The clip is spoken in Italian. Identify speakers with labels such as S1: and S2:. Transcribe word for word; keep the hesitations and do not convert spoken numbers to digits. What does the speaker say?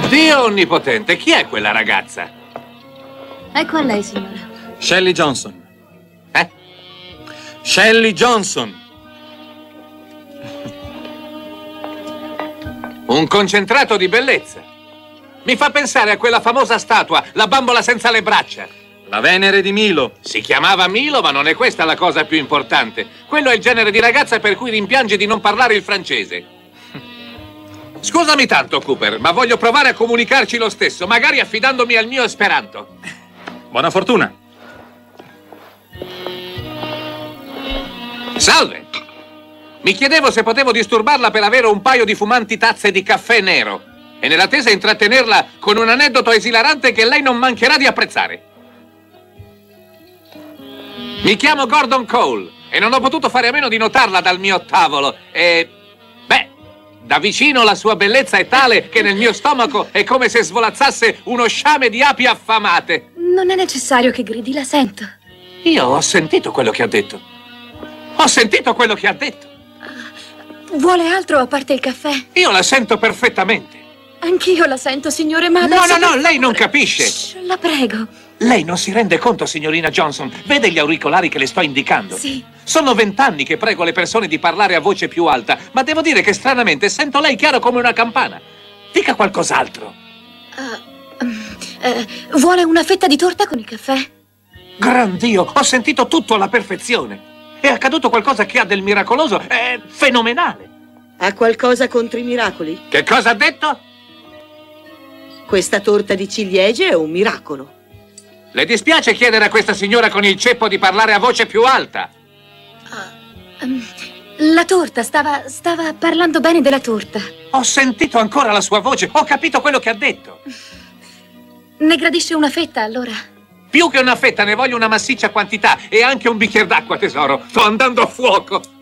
S1: Dio onnipotente, chi è quella ragazza?
S2: Ecco a lei, signora.
S3: Shelley Johnson.
S1: Eh?
S3: Shelley Johnson.
S1: Un concentrato di bellezza. Mi fa pensare a quella famosa statua, la bambola senza le braccia.
S3: La Venere di Milo.
S1: Si chiamava Milo, ma non è questa la cosa più importante. Quello è il genere di ragazza per cui rimpiange di non parlare il francese. Scusami tanto, Cooper, ma voglio provare a comunicarci lo stesso, magari affidandomi al mio esperanto.
S3: Buona fortuna.
S1: Salve! Mi chiedevo se potevo disturbarla per avere un paio di fumanti tazze di caffè nero e nell'attesa intrattenerla con un aneddoto esilarante che lei non mancherà di apprezzare. Mi chiamo Gordon Cole e non ho potuto fare a meno di notarla dal mio tavolo e... beh, da vicino la sua bellezza è tale che nel mio stomaco è come se svolazzasse uno sciame di api affamate.
S2: Non è necessario che gridi, la sento.
S1: Io ho sentito quello che ha detto. Ho sentito quello che ha detto.
S2: Vuole altro a parte il caffè?
S1: Io la sento perfettamente.
S2: Anch'io la sento, signore, ma
S1: No,
S2: adesso...
S1: no, no,
S2: per
S1: lei non
S2: favore.
S1: capisce.
S2: Shh, la prego.
S1: Lei non si rende conto, signorina Johnson. Vede gli auricolari che le sto indicando?
S2: Sì.
S1: Sono vent'anni che prego le persone di parlare a voce più alta, ma devo dire che stranamente sento lei chiaro come una campana. Dica qualcos'altro.
S2: Uh, um, uh, vuole una fetta di torta con il caffè?
S1: Gran Dio, ho sentito tutto alla perfezione. È accaduto qualcosa che ha del miracoloso. È fenomenale.
S4: Ha qualcosa contro i miracoli?
S1: Che cosa ha detto?
S4: Questa torta di ciliegie è un miracolo.
S1: Le dispiace chiedere a questa signora con il ceppo di parlare a voce più alta?
S2: Uh, um, la torta, stava, stava parlando bene della torta.
S1: Ho sentito ancora la sua voce, ho capito quello che ha detto.
S2: Ne gradisce una fetta, allora?
S1: Più che una fetta, ne voglio una massiccia quantità e anche un bicchiere d'acqua, tesoro. Sto andando a fuoco.